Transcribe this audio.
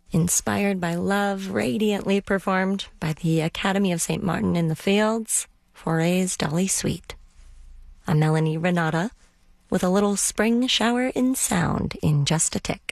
Inspired by love, radiantly performed by the Academy of St. Martin in the Fields, Foray's Dolly Sweet. I'm Melanie Renata with a little spring shower in sound in just a tick.